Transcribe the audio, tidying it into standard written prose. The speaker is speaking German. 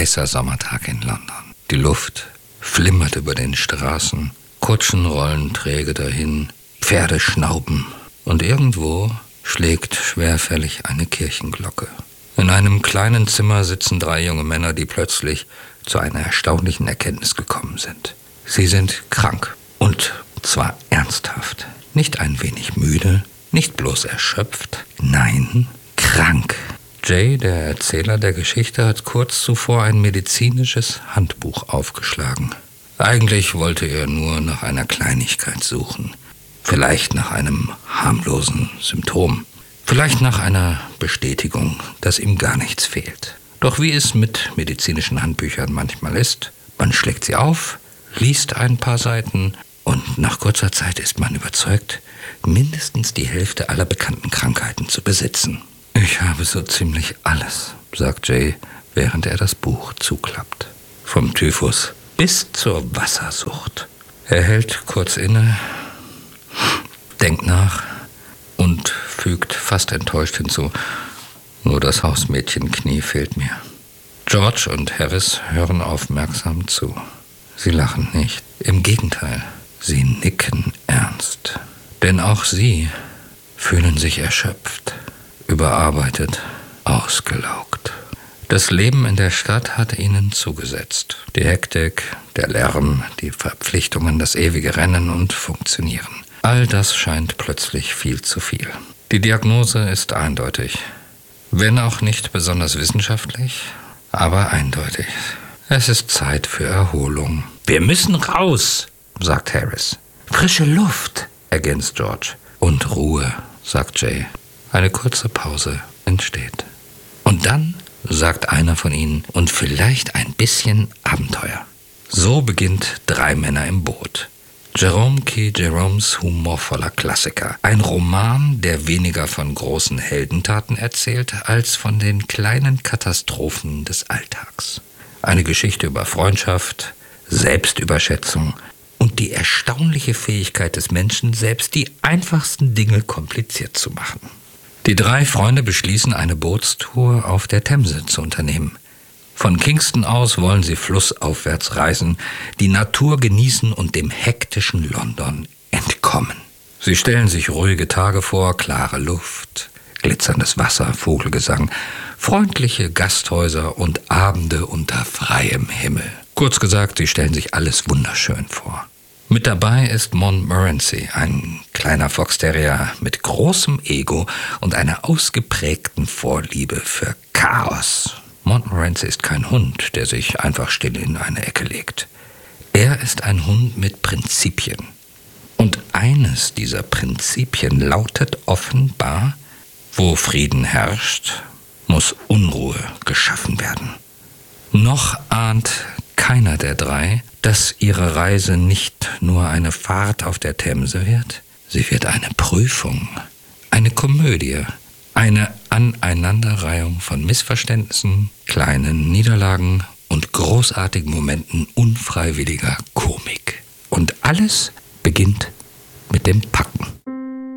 heißer Sommertag in London. Die Luft flimmert über den Straßen, Kutschen rollen träge dahin, Pferde schnauben und irgendwo schlägt schwerfällig eine Kirchenglocke. In einem kleinen Zimmer sitzen 3 junge Männer, die plötzlich zu einer erstaunlichen Erkenntnis gekommen sind. Sie sind krank. Und zwar ernsthaft. Nicht ein wenig müde, nicht bloß erschöpft, nein, krank. Jay, der Erzähler der Geschichte, hat kurz zuvor ein medizinisches Handbuch aufgeschlagen. Eigentlich wollte er nur nach einer Kleinigkeit suchen. Vielleicht nach einem harmlosen Symptom. Vielleicht nach einer Bestätigung, dass ihm gar nichts fehlt. Doch wie es mit medizinischen Handbüchern manchmal ist, man schlägt sie auf, liest ein paar Seiten und nach kurzer Zeit ist man überzeugt, mindestens die Hälfte aller bekannten Krankheiten zu besitzen. Ich habe so ziemlich alles, sagt Jay, während er das Buch zuklappt. Vom Typhus bis zur Wassersucht. Er hält kurz inne, denkt nach und fügt fast enttäuscht hinzu, nur das Hausmädchenknie fehlt mir. George und Harris hören aufmerksam zu. Sie lachen nicht. Im Gegenteil, sie nicken ernst. Denn auch sie fühlen sich erschöpft, überarbeitet, ausgelaugt. Das Leben in der Stadt hat ihnen zugesetzt. Die Hektik, der Lärm, die Verpflichtungen, das ewige Rennen und Funktionieren. All das scheint plötzlich viel zu viel. Die Diagnose ist eindeutig. Wenn auch nicht besonders wissenschaftlich, aber eindeutig. Es ist Zeit für Erholung. Wir müssen raus, sagt Harris. Frische Luft, ergänzt George. Und Ruhe, sagt Jay. Eine kurze Pause entsteht. Und dann sagt einer von ihnen, und vielleicht ein bisschen Abenteuer. So beginnt 3 Männer im Boot. Jerome Key Jeromes humorvoller Klassiker. Ein Roman, der weniger von großen Heldentaten erzählt, als von den kleinen Katastrophen des Alltags. Eine Geschichte über Freundschaft, Selbstüberschätzung und die erstaunliche Fähigkeit des Menschen, selbst die einfachsten Dinge kompliziert zu machen. Die 3 Freunde beschließen, eine Bootstour auf der Themse zu unternehmen. Von Kingston aus wollen sie flussaufwärts reisen, die Natur genießen und dem hektischen London entkommen. Sie stellen sich ruhige Tage vor, klare Luft, glitzerndes Wasser, Vogelgesang, freundliche Gasthäuser und Abende unter freiem Himmel. Kurz gesagt, sie stellen sich alles wunderschön vor. Mit dabei ist Montmorency, ein kleiner Foxterrier mit großem Ego und einer ausgeprägten Vorliebe für Chaos. Montmorency ist kein Hund, der sich einfach still in eine Ecke legt. Er ist ein Hund mit Prinzipien. Und eines dieser Prinzipien lautet offenbar, wo Frieden herrscht, muss Unruhe geschaffen werden. Noch ahnt keiner der 3, dass ihre Reise nicht nur eine Fahrt auf der Themse wird. Sie wird eine Prüfung, eine Komödie, eine Aneinanderreihung von Missverständnissen, kleinen Niederlagen und großartigen Momenten unfreiwilliger Komik. Und alles beginnt mit dem Packen.